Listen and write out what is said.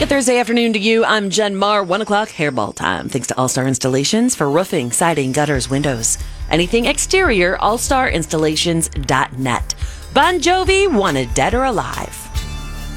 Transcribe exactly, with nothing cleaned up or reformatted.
Good Thursday afternoon to you. I'm Jen Marr. One o'clock hairball time. Thanks to All Star Installations for roofing, siding, gutters, windows. Anything exterior, all star installations dot net. Bon Jovi, Wanted Dead or Alive.